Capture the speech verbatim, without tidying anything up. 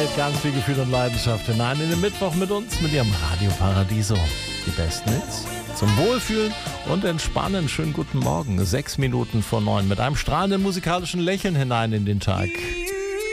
mit ganz viel Gefühl und Leidenschaft hinein in den Mittwoch mit uns, mit ihrem Radio Paradiso. Die besten Hits zum Wohlfühlen und Entspannen. Schönen guten Morgen. Sechs Minuten vor neun mit einem strahlenden musikalischen Lächeln hinein in den Tag.